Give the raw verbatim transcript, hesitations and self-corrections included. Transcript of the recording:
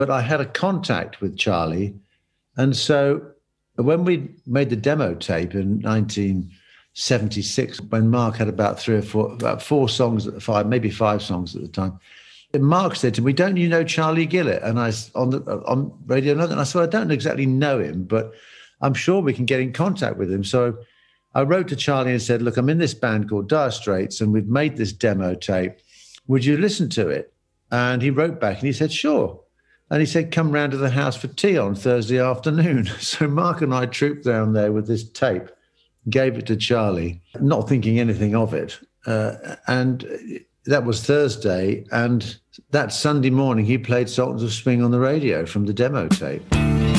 But I had a contact with Charlie. And so when we made the demo tape in nineteen seventy-six, when Mark had about three or four, about four songs at the five, maybe five songs at the time, Mark said to me, "Don't you know Charlie Gillett?" And I on the on Radio London, I said, "I don't exactly know him, but I'm sure we can get in contact with him." So I wrote to Charlie and said, "Look, I'm in this band called Dire Straits, and we've made this demo tape. Would you listen to it?" And he wrote back and he said, "Sure." And he said, "Come round to the house for tea on Thursday afternoon." So Mark and I trooped down there with this tape, gave it to Charlie, not thinking anything of it. Uh, and that was Thursday. And that Sunday morning, he played Sultans of Swing on the radio from the demo tape.